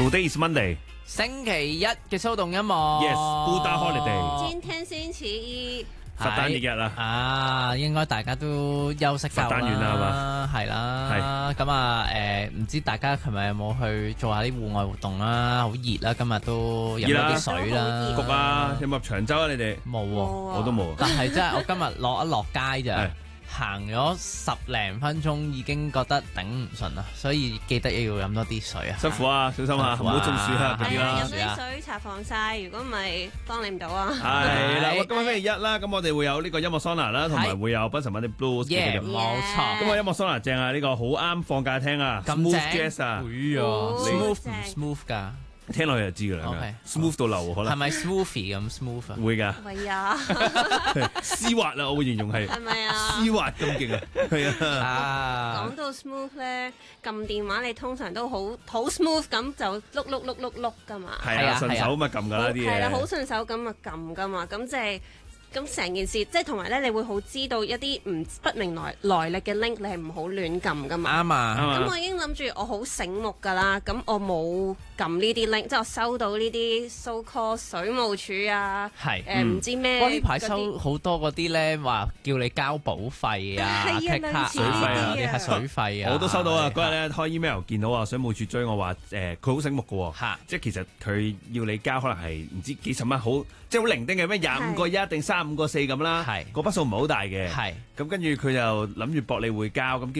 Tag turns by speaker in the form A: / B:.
A: Today is Monday.
B: 星期一嘅騷動音樂
A: Yes, Buddha Holiday.
C: 今天星期一，
A: 佛誕日日啦。
B: 啊，應該大家都休息夠啦，
A: 佛誕完啦係嘛？
B: 係啦，咁啊唔知大家琴日有冇去做下啲戶外活動啦？好熱啦，今日都飲咗啲水啦。
A: 焗啊！有冇入長洲啊？你哋
B: 冇喎，
A: 我都冇。
B: 但係真係我今日落街咋
A: 係。
B: 行咗10零分鐘已經覺得頂唔順啦，所以記得要飲多啲水啊！
A: 辛苦啊，小心啊，唔好中暑啊嗰啲啦。
C: 飲啲水搽防曬，如果唔係幫你唔到啊。
A: 係啦，今日星期一啦，咁我哋會有呢個音樂桑拿啦，同埋會有賓神揾啲 blues 嘅。
B: 冇錯。
A: 咁啊，音樂桑拿正啊，呢個好啱放假聽啊，smooth jazz 啊
B: ，smooth 唔 smooth 㗎？
A: 聽落去就知㗎啦，smooth 到流可能。
B: 係咪 smoothie 咁 smooth 啊？
A: 會㗎。
C: 係啊，
A: 絲滑啊，我會形容係。
C: 係咪啊？
A: 絲滑咁勁啊，係
B: 啊！
C: 講到 smooth 咧，撳電話你通常都好 smooth 咁就碌㗎嘛。
A: 係啊，順手咪撳㗎啦啲嘢。
C: 係啦，好順手咁啊撳㗎嘛，咁即係。咁成件事，即係同埋咧，你會好知道一啲不明來歷嘅 link，你係唔好亂撳噶嘛。
B: 啱啊！
C: 咁我已經諗住我好醒目噶啦，咁我冇撳呢啲 link，即係我收到呢啲 so call 水務署啊，唔知咩。
B: 我呢排收好多嗰啲咧，話叫你交保費啊、
C: 水費
B: 啊、水費啊。
A: 我都收到啊！嗰日咧開 email 見到啊，水務署追我話佢好醒目嘅喎，即係其實佢要你交可能係唔知幾十蚊，好即係好零丁嘅咩25個1定35個4咁啦，個筆數唔係好大嘅，咁跟住佢就諗住博你會交咁。